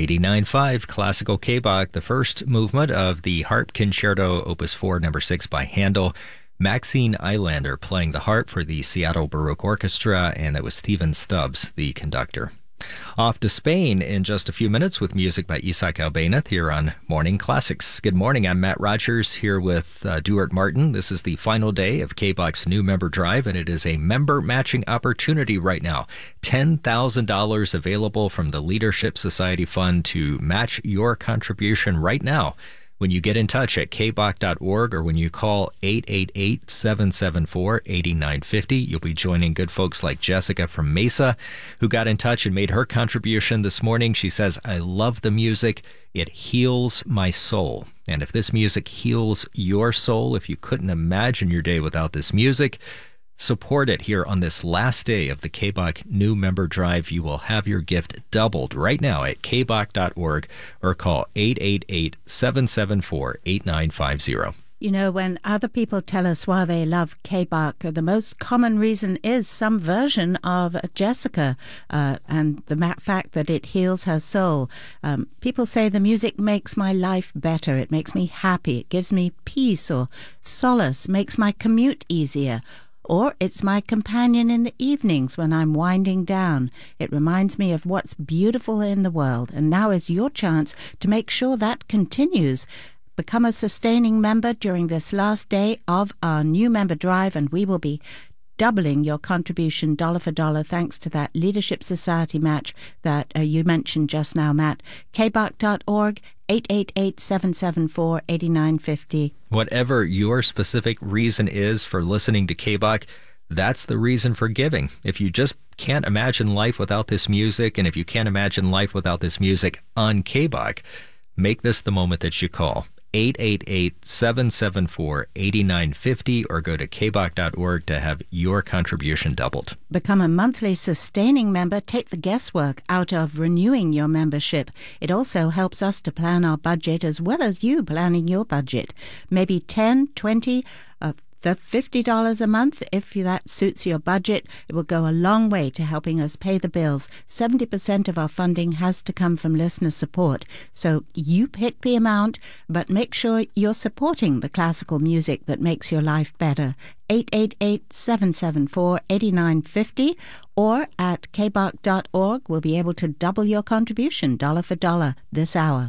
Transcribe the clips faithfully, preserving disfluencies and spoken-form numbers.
eighty-nine point five Classical K-Bach, the first movement of the Harp Concerto, Opus four, number six by Handel. Maxine Eilander playing the harp for the Seattle Baroque Orchestra, and that was Stephen Stubbs, the conductor. Off to Spain in just a few minutes with music by Isaac Albéniz here on Morning Classics. Good morning, I'm Matt Rogers here with uh, Duart Martin. This is the final day of K-Bach's new member drive, and it is a member matching opportunity right now. ten thousand dollars available from the Leadership Society Fund to match your contribution right now. When you get in touch at k bach dot org or when you call eight eight eight, seven seven four, eight nine five zero, you'll be joining good folks like Jessica from Mesa, who got in touch and made her contribution this morning. She says, I love the music. It heals my soul. And if this music heals your soul, if you couldn't imagine your day without this music, support it here on this last day of the K-Bach New Member Drive. You will have your gift doubled right now at k bach dot org or call eight eight eight, seven seven four, eight nine five zero. You know, when other people tell us why they love K-Bach, the most common reason is some version of Jessica uh, and the ma- fact that it heals her soul. Um, people say the music makes my life better. It makes me happy. It gives me peace or solace, makes my commute easier. Or it's my companion in the evenings when I'm winding down. It reminds me of what's beautiful in the world. And now is your chance to make sure that continues. Become a sustaining member during this last day of our new member drive, and we will be doubling your contribution dollar for dollar thanks to that Leadership Society match that uh, you mentioned just now, Matt. k bach dot org, eight eight eight, seven seven four, eight nine five zero. Whatever your specific reason is for listening to K-Bach, that's the reason for giving. If you just can't imagine life without this music, and if you can't imagine life without this music on K-Bach, make this the moment that you call. eight eight eight, seven seven four, eight nine five zero or go to k bach dot org to have your contribution doubled. Become a monthly sustaining member. Take the guesswork out of renewing your membership. It also helps us to plan our budget as well as you planning your budget. Maybe ten, twenty, uh, the fifty dollars a month, if that suits your budget. It will go a long way to helping us pay the bills. seventy percent of our funding has to come from listener support. So you pick the amount, but make sure you're supporting the classical music that makes your life better. eight eight eight, seven seven four, eight nine five zero or at k bach dot org. We'll be able to double your contribution dollar for dollar this hour.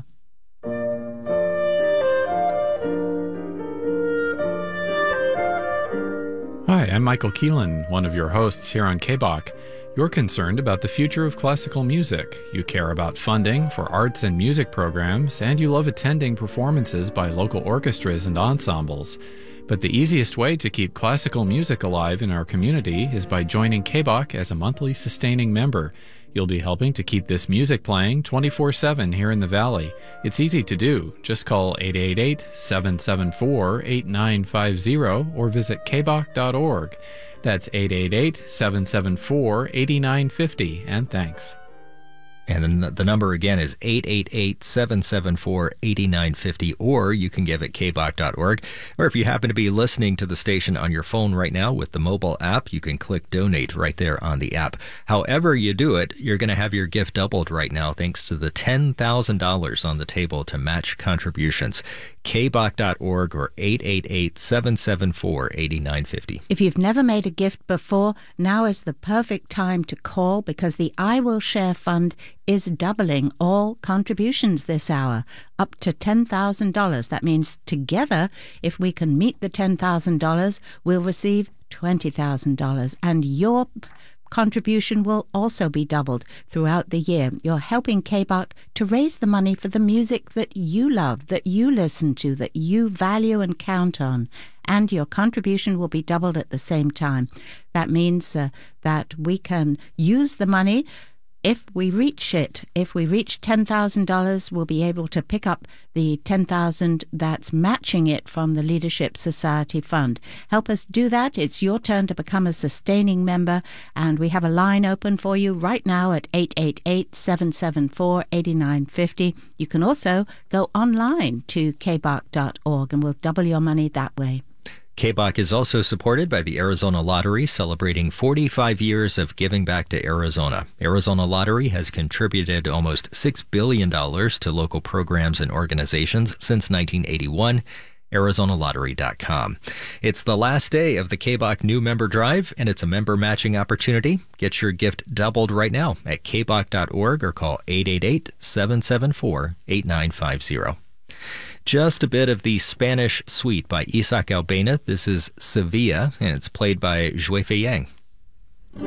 Hi, I'm Michael Keelan, one of your hosts here on K-Bach. You're concerned about the future of classical music. You care about funding for arts and music programs, and you love attending performances by local orchestras and ensembles. But the easiest way to keep classical music alive in our community is by joining K-Bach as a monthly sustaining member. You'll be helping to keep this music playing twenty-four seven here in the Valley. It's easy to do. Just call eight eight eight, seven seven four, eight nine five zero or visit k bach dot org. That's eight eight eight, seven seven four, eight nine five zero, and thanks. And then the number again is eight eight eight, seven seven four, eight nine five zero, or you can give at k bach dot org. Or if you happen to be listening to the station on your phone right now with the mobile app, you can click donate right there on the app. However you do it, you're going to have your gift doubled right now thanks to the ten thousand dollars on the table to match contributions. k bach dot org or eight eight eight, seven seven four, eight nine five zero. If you've never made a gift before, now is the perfect time to call because the I Will Share Fund is doubling all contributions this hour, up to ten thousand dollars. That means together, if we can meet the ten thousand dollars, we'll receive twenty thousand dollars. And your contribution will also be doubled throughout the year. You're helping K-Bach to raise the money for the music that you love, that you listen to, that you value and count on. And your contribution will be doubled at the same time. That means uh, that we can use the money. If we reach it, if we reach ten thousand dollars, we'll be able to pick up the ten thousand dollars that's matching it from the Leadership Society Fund. Help us do that. It's your turn to become a sustaining member, and we have a line open for you right now at eight eight eight, seven seven four, eight nine five zero. You can also go online to k bach dot org, and we'll double your money that way. K B O C is also supported by the Arizona Lottery, celebrating forty-five years of giving back to Arizona. Arizona Lottery has contributed almost six billion dollars to local programs and organizations since nineteen eighty-one. Arizona Lottery dot com. It's the last day of the K B O C New Member Drive, and it's a member matching opportunity. Get your gift doubled right now at K B O C dot org or call eight eight eight, seven seven four, eight nine five zero. Just a bit of the Spanish Suite by Isaac Albena. This is Sevilla, and it's played by Zhui Fei Yang.